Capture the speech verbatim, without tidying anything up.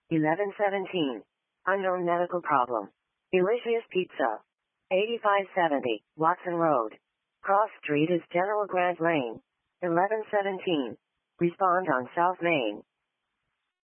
eleven seventeen. Unknown medical problem. Delicious Pizza. eighty-five seventy, Watson Road. Cross Street is General Grant Lane. eleven seventeen. Respond on South Main.